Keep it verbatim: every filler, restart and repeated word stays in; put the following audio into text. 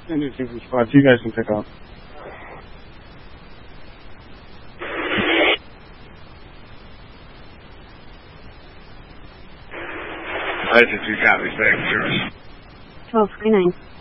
Send two from spots. You guys can pick up. I just two copies back to service. twelve forty-nine.